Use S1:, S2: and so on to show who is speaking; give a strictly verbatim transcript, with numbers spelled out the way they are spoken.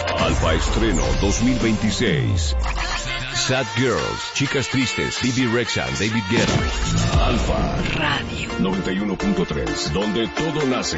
S1: Alfa Estreno dos mil veintiséis. Sad Girls, Chicas Tristes, Bibi Rexha, David Guetta. Alfa Radio noventa y uno punto tres, donde todo nace.